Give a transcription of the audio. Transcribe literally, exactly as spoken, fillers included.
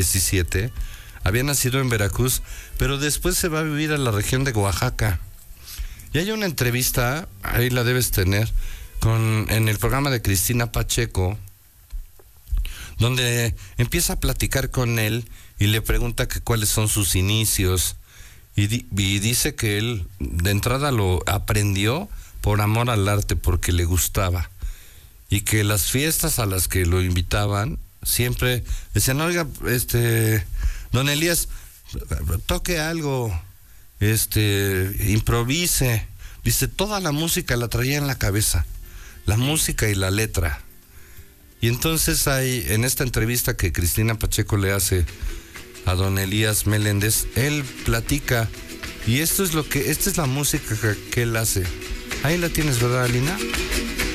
diecisiete. Había nacido en Veracruz, pero después se va a vivir a la región de Oaxaca. Y hay una entrevista, ahí la debes tener, con, en el programa de Cristina Pacheco, donde empieza a platicar con él y le pregunta que cuáles son sus inicios. Y, di, y dice que él de entrada lo aprendió por amor al arte, porque le gustaba. Y que las fiestas a las que lo invitaban, siempre decían, oiga, este... Don Elías, toque algo, este, improvise. Dice, toda la música la traía en la cabeza, la música y la letra. Y entonces hay, en esta entrevista que Cristina Pacheco le hace a don Elías Meléndez, él platica, y esto es lo que, esta es la música que, que él hace. Ahí la tienes, ¿verdad, Alina?